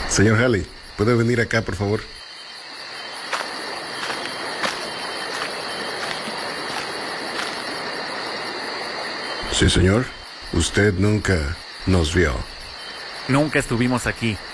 Señor Halley, ¿puede venir acá, por favor? Sí, señor. Usted nunca nos vio. Nunca estuvimos aquí.